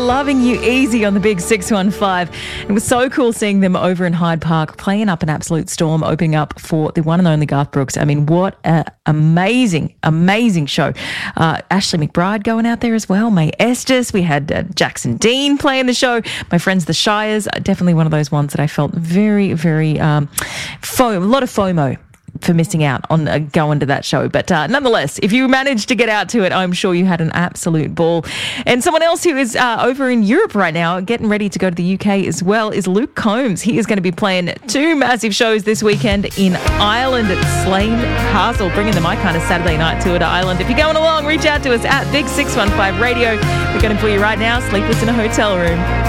Loving You Easy on the Big 615. It was so cool seeing them over in Hyde Park playing up an absolute storm, opening up for the one and only Garth Brooks. I mean, what an amazing, amazing show. Ashley McBride going out there as well. Mae Estes. We had Jackson Dean playing the show. My friends, the Shires. Definitely one of those ones that I felt very, very a lot of FOMO for missing out on going to that show. But nonetheless, if you managed to get out to it, I'm sure you had an absolute ball. And someone else who is over in Europe right now, getting ready to go to the UK as well, is Luke Combs. He is going to be playing 2 massive shows this weekend in Ireland at Slane Castle, bringing the My Kind of Saturday Night tour to Ireland. If you're going along, reach out to us at Big 615 Radio. We're going to for you right now, Sleepless in a Hotel Room.